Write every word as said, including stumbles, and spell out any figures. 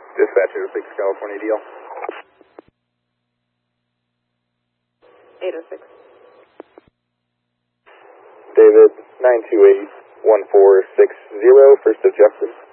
Dispatcher, six California D L. eight oh six. David, nine two eight, one four six zero, First of Justice.